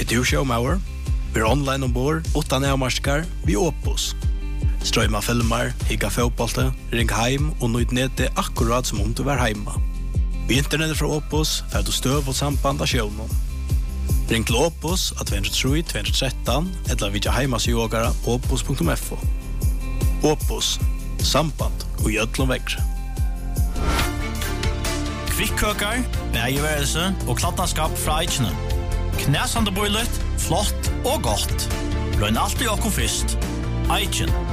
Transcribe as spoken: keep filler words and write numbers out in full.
Er du showmauer? Vi er online ombord, utan avmarskar, vi Opus. Strøyma filmer, higga fotbollte, ring heim og nøyd nede akkurat som om du var heima. Vi internettet fra Opus, fer du støv og samband av sjånen. Ring til Opus at två tre tre två ett tre eller vidja heimasjogara opus punktum f o. Opus, samband og gjødlom vekkre. Kvikkøkar, bægeværelse og klattanskap fra Eichene. Knæsande bøylet, flott og godt. Løgn alltid okko fyrst. Eichen.